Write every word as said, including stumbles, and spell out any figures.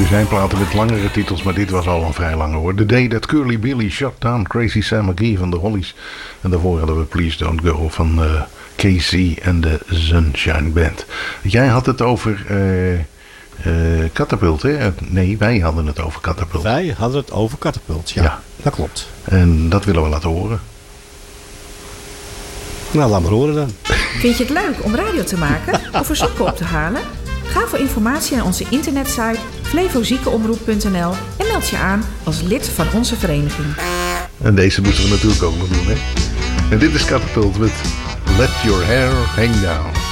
Er zijn platen met langere titels, maar dit was al een vrij lange hoor. The Day That Curly Billy Shut Down Crazy Sam McGee van de Hollies. En daarvoor hadden we Please Don't Go van uh, K C en de Sunshine Band. Jij had het over uh, uh, Catapult, hè? Nee, wij hadden het over Catapult. Wij hadden het over Catapult, ja. ja. Dat klopt. En dat willen we laten horen. Nou, laat maar horen dan. Vind je het leuk om radio te maken of verzoeken op te halen? Ga voor informatie naar onze internetsite flevoziekenomroep punt n l en meld je aan als lid van onze vereniging. En deze moeten we natuurlijk ook nog doen, hè? En dit is Catapult met Let Your Hair Hang Down.